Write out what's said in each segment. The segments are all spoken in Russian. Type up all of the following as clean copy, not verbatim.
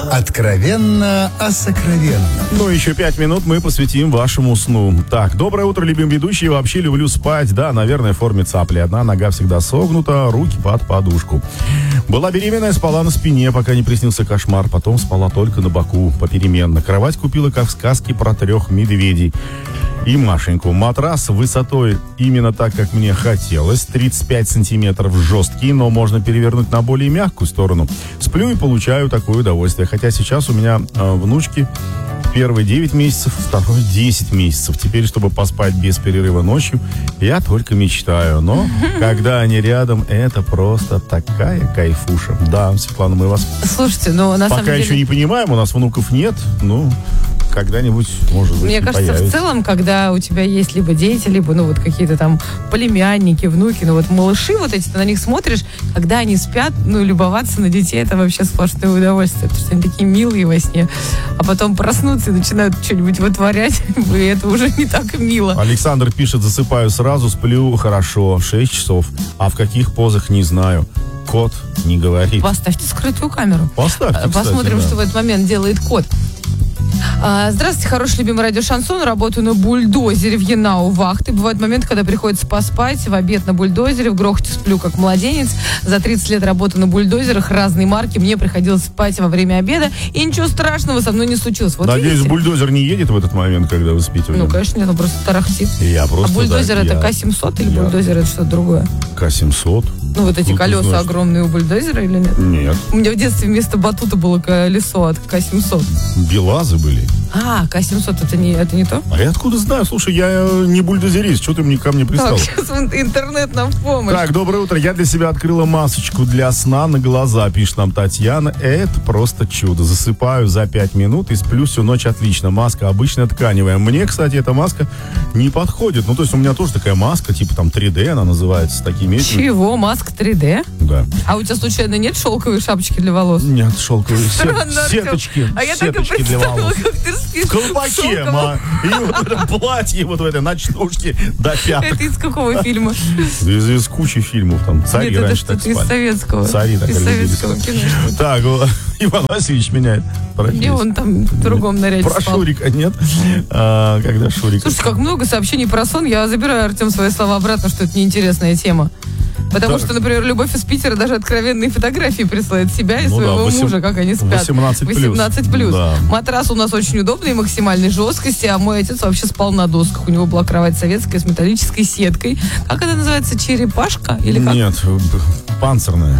Откровенно о сокровенном. Ну, еще 5 минут мы посвятим вашему сну. Так, доброе утро, любимый ведущий. Вообще люблю спать. Да, наверное, в форме цапли. Одна нога всегда согнута, руки под подушку. Была беременная, спала на спине, пока не приснился кошмар. Потом спала только на боку, попеременно. Кровать купила, как в сказке про 3 медведей и Машеньку. Матрас высотой именно так, как мне хотелось. 35 сантиметров жесткий, но можно перевернуть на более мягкую сторону. Сплю и получаю такое удовольствие. Хотя сейчас у меня внучки первые 9 месяцев, второй 10 месяцев. Теперь, чтобы поспать без перерыва ночью, я только мечтаю. Но когда они рядом, это просто такая кайфуша. Да, Светлана, мы вас Слушайте, ну на самом пока деле... еще не понимаем, у нас внуков нет, ну... Когда-нибудь, может быть, Мне кажется, появится. в целом, когда у тебя есть либо дети, либо, ну, вот какие-то там племянники, внуки, ну, вот малыши вот эти, ты на них смотришь, когда они спят, ну, любоваться на детей, это вообще сплошное удовольствие, потому что они такие милые во сне, а потом проснутся и начинают что-нибудь вытворять, и это уже не так мило. Александр пишет: засыпаю сразу, сплю хорошо, 6 часов, а в каких позах не знаю. Кот не говорит. Поставьте скрытую камеру. Поставьте, кстати, посмотрим, да. что в этот момент делает кот. Здравствуйте, хороший любимый радио Шансон. Работаю на бульдозере в Янау вахты. Бывают моменты, когда приходится поспать. В обед на бульдозере, в грохоте сплю как младенец. За 30 лет работы на бульдозерах разной марки. Мне приходилось спать во время обеда. И ничего страшного со мной не случилось. Вот Надеюсь, видите? бульдозер не едет в этот момент, когда вы спите? Ну, конечно, нет, он просто тарахтит. Я просто, а бульдозер это К-700 или бульдозер это что-то другое? К-700? Ну, вот эти колеса огромные у бульдозера или нет? Нет. У меня в детстве вместо батута было колесо от К-700. Белазы были. К-700 это не то? А я откуда знаю? Слушай, я не бульдозерист. Что ты мне ко мне пристал? Так, сейчас интернет нам в помощь. Так, доброе утро. Я для себя открыла масочку для сна на глаза, пишет нам Татьяна. Это просто чудо. Засыпаю за 5 минут и сплю всю ночь отлично. Маска обычная тканевая. Мне, кстати, эта маска не подходит. Ну, то есть у меня тоже такая маска, типа там 3D она называется, с такими этими. Чего? Маска 3D? Да. А у тебя случайно нет шелковой шапочки для волос? Нет, шелковые Странно, Артем. сеточки. А я так и Сеточки для представила, волос. как ты спишь В колпаке, и вот в этом платье, вот в этой ночнушке до пяток. Это из какого фильма? Из кучи фильмов там. Цари Нет, это раньше так что-то из спали. советского. Цари так Из любили советского спать. кино. Так, Иван Васильевич меняет И профессию. он там в другом наряде Про спал. Шурика нет. Когда Шурик... Слушайте, как много сообщений про сон. Я забираю, Артем, свои слова обратно, что это неинтересная тема. Потому Так. что, например, Любовь из Питера даже откровенные фотографии присылает себя и Ну своего да, мужа, как они спят. 18+. 18+. Да. Матрас у нас очень удобный, максимальной жесткости, а мой отец вообще спал на досках. У него была кровать советская с металлической сеткой. Как это называется? Черепашка? Или как? Нет, панцирная.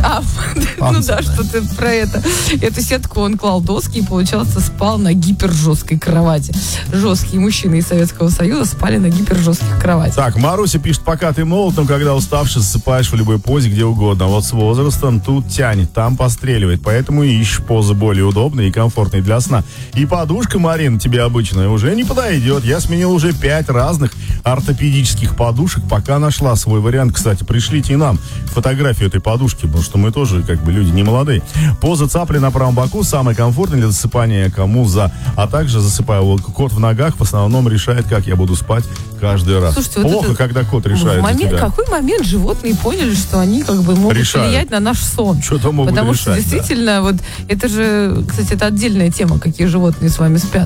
Ну да, что-то про это. Эту сетку он клал доски и, получается, спал на гипержесткой кровати. Жесткие мужчины из Советского Союза спали на гипержестких кроватях. Так, Маруся пишет: пока ты молод, но когда уставший, засыпаешь в любой позе, где угодно. Вот с возрастом тут тянет, там постреливает. Поэтому ищешь позы более удобные и комфортные для сна. И подушка, Марина, тебе обычная уже не подойдет. Я сменил уже 5 разных ортопедических подушек, пока нашла свой вариант. Кстати, пришлите и нам фотографию этой подушки, потому что мы тоже как бы люди не молодые. Поза цапли на правом боку самая комфортная для засыпания кому за. А также засыпаю кот в ногах в основном решает, как я буду спать каждый раз. Слушайте, вот плохо, это... когда кот решает за тебя. Какой момент животные поняли, что они как бы могут Решают. влиять на наш сон? Что-то могут Потому решать, что действительно, вот это же, кстати, это отдельная тема, какие животные с вами спят.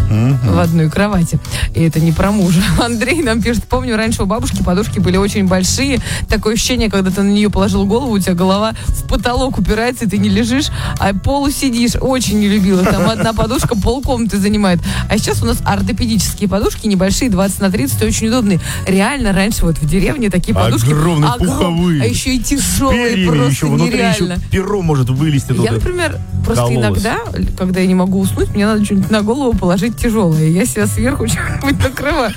В одной кровати. И это не про мужа. Андрей нам пишет: помню, раньше у бабушки подушки были очень большие. Такое ощущение, когда ты на нее положил голову, у тебя голова в потолок упирается, и ты не лежишь, а полусидишь. Очень не любила. Там одна подушка полкомнаты занимает. А сейчас у нас ортопедические подушки небольшие, 20 на 30, очень удобные. Реально, раньше вот в деревне такие подушки... Огромные, пуховые. А еще и тяжелые, Перьями просто еще, внутри нереально. еще перо может вылезти. Я, например, просто иногда, когда я не могу уснуть, мне надо что-нибудь на голову положить тяжелое. Я себя сверху что-нибудь накрываю.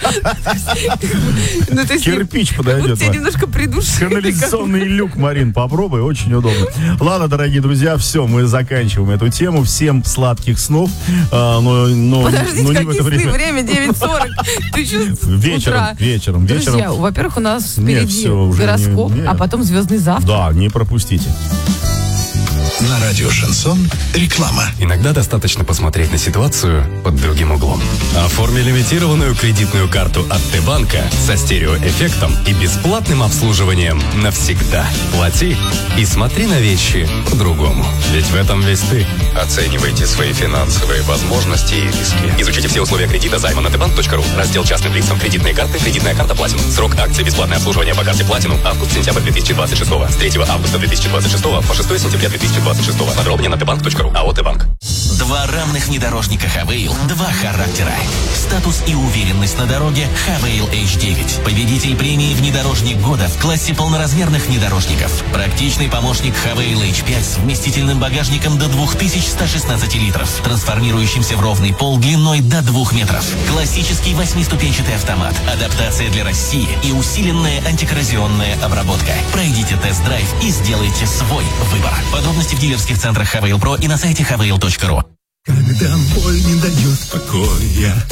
Кирпич подойдет. Вот тебя немножко придушили. Канализационный люк, Марин, попробуй, очень удобно. Ладно, дорогие друзья, все, мы заканчиваем эту тему. Всем сладких снов. Подождите, не в какие это сны? время. Время 9:40. Ты что, Вечером. Друзья, во-первых, у нас Нет, впереди всё, уже гороскоп, не. а потом звездный завтрак. Да, не пропустите. На радио «Шансон» реклама. Иногда достаточно посмотреть на ситуацию под другим углом. Оформи лимитированную кредитную карту от Т-банка со стереоэффектом и бесплатным обслуживанием навсегда. Плати и смотри на вещи по-другому. Ведь в этом весь ты. Оценивайте свои финансовые возможности и риски. Изучите все условия кредита займа на tbank.ru. Раздел частным лицам. Кредитные карты. Кредитная карта Platinum. Срок акции бесплатное обслуживание по карте Platinum. Август-сентябрь 2026. С 3 августа 2026 по 6 сентября 2026. Подробнее на tbank.ru. АО «Т-банк». Два равных внедорожника Хавейл, два характера. Статус и уверенность на дороге Хавейл H9. Победитель премии «Внедорожник года» в классе полноразмерных внедорожников. Практичный помощник Хавейл H5 с вместительным багажником до 2116 литров, трансформирующимся в ровный пол длиной до 2 метров. Классический 8-ступенчатый автомат, адаптация для России и усиленная антикоррозионная обработка. Пройдите тест-драйв и сделайте свой выбор. Подробности в дилерских центрах Хавейл Про и на сайте havail.ru. Когда боль не дает покоя.